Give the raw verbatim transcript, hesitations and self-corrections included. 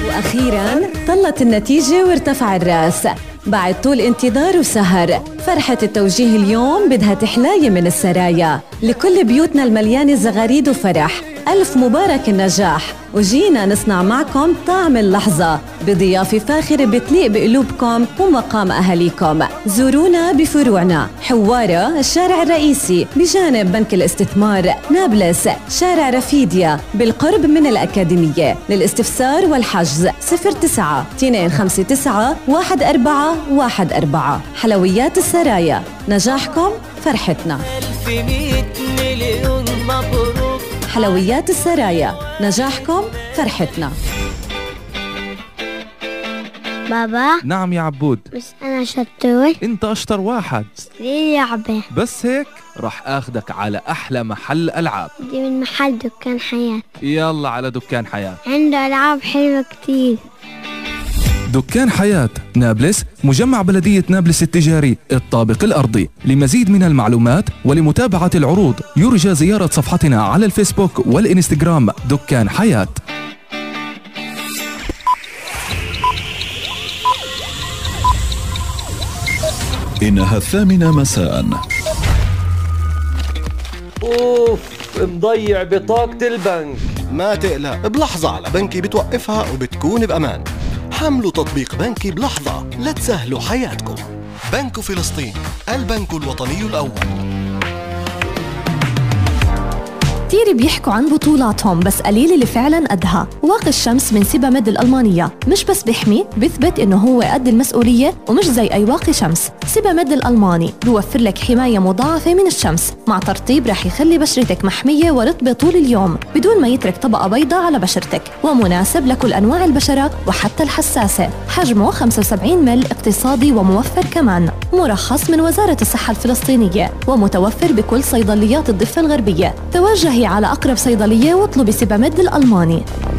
وأخيراً طلت النتيجة وارتفع الرأس بعد طول انتظار وسهر. فرحة التوجيه اليوم بدها تحلاية من السرايا لكل بيوتنا المليانة زغاريد وفرح. ألف مبارك النجاح، وجينا نصنع معكم طعم اللحظة بضيافة فاخرة بتليق بقلوبكم ومقام أهاليكم. زورونا بفروعنا: حوارة الشارع الرئيسي بجانب بنك الاستثمار، نابلس شارع رفيديا بالقرب من الأكاديمية. للاستفسار والحجز صفر تسعة اثنين خمسة تسعة واحد أربعة واحد أربعة. حلويات السرايا، نجاحكم فرحتنا. ألف مئة مليون مبروك. حلويات السرايا، نجاحكم فرحتنا. بابا. نعم يا عبود. بس أنا شطور. انت اشطر واحد. ليه لعبة؟ بس هيك رح اخدك على احلى محل العاب. دي من محل دكان حياة. يلا على دكان حياة، عنده ألعاب حلوة كتير. دكان حياة نابلس، مجمع بلدية نابلس التجاري الطابق الأرضي. لمزيد من المعلومات ولمتابعة العروض يرجى زيارة صفحتنا على الفيسبوك والإنستغرام دكان حياة. إنها الثامنة مساء. اوف، مضيع بطاقة البنك. ما تقلق، بلحظة على بنكي بتوقفها وبتكون بأمان. حملوا تطبيق بنكي بلحظة لتسهلوا حياتكم. بنك فلسطين، البنك الوطني الأول. كتير بيحكوا عن بطولاتهم بس قليل اللي فعلا قدها. واقي الشمس من سيباميد الألمانية مش بس بيحمي، بيثبت إنه هو قد المسؤولية ومش زي أي واقي شمس. سيباميد الألماني بيوفر لك حماية مضاعفة من الشمس مع ترطيب رح يخلي بشرتك محمية ورطبة طول اليوم بدون ما يترك طبقة بيضاء على بشرتك، ومناسب لكل أنواع البشرة وحتى الحساسة. حجمه خمسة وسبعين مل، اقتصادي وموفر كمان. مرخص من وزارة الصحة الفلسطينية ومتوفر بكل صيدليات الضفة الغربية. توجهي على أقرب صيدلية واطلبي سيباميد الألماني.